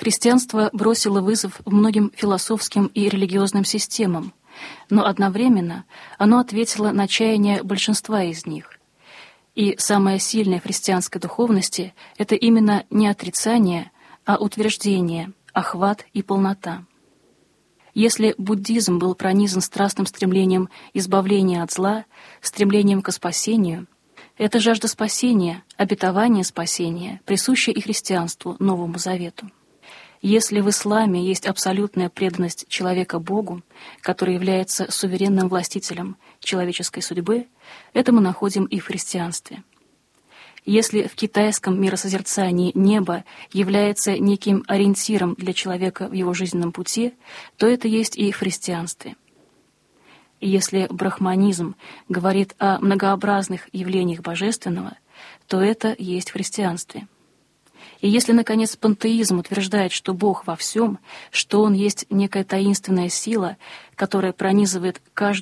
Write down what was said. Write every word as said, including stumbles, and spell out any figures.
Христианство бросило вызов многим философским и религиозным системам, но одновременно оно ответило на чаяния большинства из них. И самое сильное в христианской духовности — это именно не отрицание, а утверждение, охват и полнота. Если буддизм был пронизан страстным стремлением избавления от зла, стремлением к спасению, эта жажда спасения, обетование спасения присуща и христианству, Новому Завету. Если в исламе есть абсолютная преданность человека Богу, который является суверенным властителем человеческой судьбы, это мы находим и в христианстве. Если в китайском миросозерцании небо является неким ориентиром для человека в его жизненном пути, то это есть и в христианстве. Если брахманизм говорит о многообразных явлениях божественного, то это есть в христианстве. И если, наконец, пантеизм утверждает, что Бог во всем, что Он есть некая таинственная сила, которая пронизывает каждую